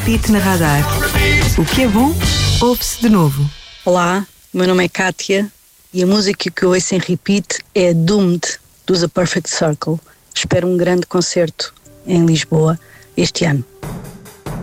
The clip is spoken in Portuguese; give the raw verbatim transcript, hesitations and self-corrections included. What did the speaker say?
Repeat na Radar. O que é bom, ouve-se de novo. Olá, meu nome é Kátia e a música que eu ouço em repeat é Doomed, dos A Perfect Circle. Espero um grande concerto em Lisboa este ano.